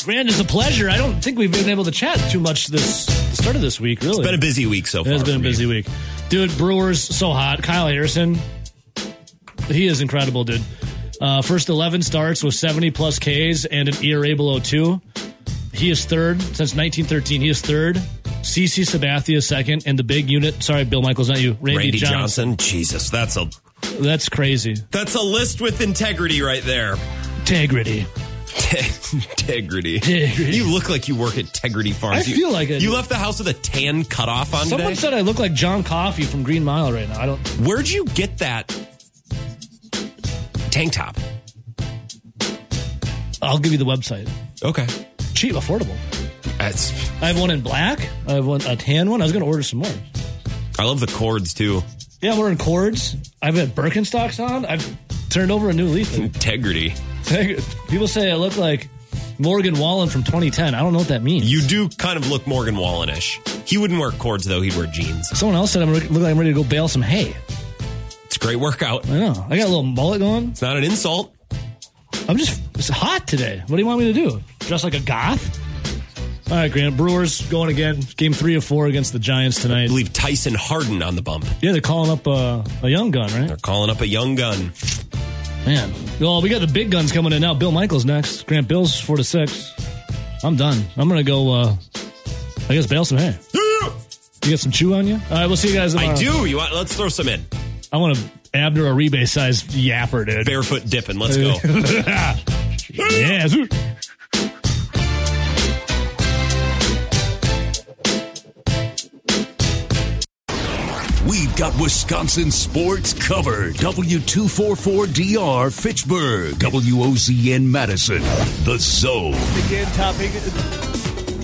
Grant, it's a pleasure. I don't think we've been able to chat too much the start of this week, really. It's been a busy week so far. It has been a busy week. Dude, Brewers, so hot. Kyle Harrison, he is incredible, dude. First 11 starts with 70-plus Ks and an ERA below 2. He is third since 1913. He is third. CC Sabathia is second. And the big unit, sorry, Bill Michaels, not you, Randy Johnson. Jesus, that's crazy. That's a list with integrity right there. Integrity. Integrity. You look like you work at Integrity Farms. I feel like it. You left the house with a tan cutoff on Someone today? said I look like John Coffey from Green Mile right now. Where'd you get that tank top? I'll give you the website. Okay. Cheap, affordable. I have one in black. I have a tan one. I was going to order some more. I love the cords, too. Yeah, I'm wearing cords. I've had Birkenstocks on. I've turned over a new leaf. Integrity. People say I look like Morgan Wallen from 2010. I don't know what that means. You do kind of look Morgan Wallen-ish. He wouldn't wear cords, though. He'd wear jeans. Someone else said I look like I'm ready to go bale some hay. It's a great workout. I know. I got a little mullet going. It's not an insult. It's hot today. What do you want me to do? Dress like a goth? All right, Grant. Brewers going again. Game 3 of 4 against the Giants tonight. I believe Tyson Harden on the bump. Yeah, they're calling up a young gun, right? They're calling up a young gun. Man. Well, we got the big guns coming in now. Bill Michaels next. Grant, Bills 4-6. I'm done. I'm going to go, I guess, bale some hay. You got some chew on you? All right, we'll see you guys tomorrow. I do. Let's throw some in. I want a Abner Uribe-sized yapper, dude. Barefoot dipping. Let's go. Yeah. We've got Wisconsin sports covered. W244DR Fitchburg. WOZN Madison. The Zone. Again, topping